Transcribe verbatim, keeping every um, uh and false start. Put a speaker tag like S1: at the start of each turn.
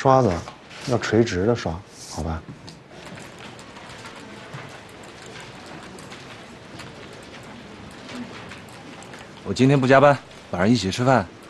S1: 刷子要垂直的刷，好吧？
S2: 我今天不加班，晚上一起吃饭，